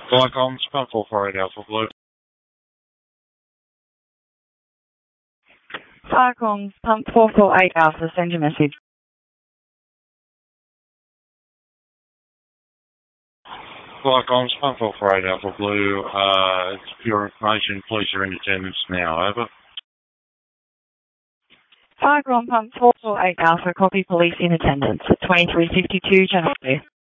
Viacom's pump 448 Alpha Blue. Viacom's pump 448 Alpha, send your message. Viacom's pump 448 Alpha Blue. It's pure information. Police are in attendance now. Over. Viacom pump 448 Alpha, copy, police in attendance at 2352 Channel 2.